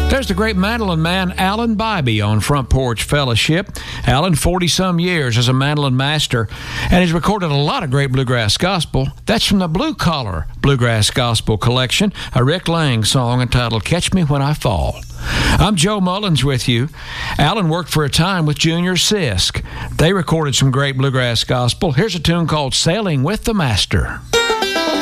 There's the great mandolin man, Alan Bybee, on Front Porch Fellowship. Alan, 40-some years as a mandolin master, and he's recorded a lot of great bluegrass gospel. That's from the Blue Collar Bluegrass Gospel Collection, a Rick Lang song entitled Catch Me When I Fall. I'm Joe Mullins with you. Alan worked for a time with Junior Sisk. They recorded some great bluegrass gospel. Here's a tune called Sailing with the Master.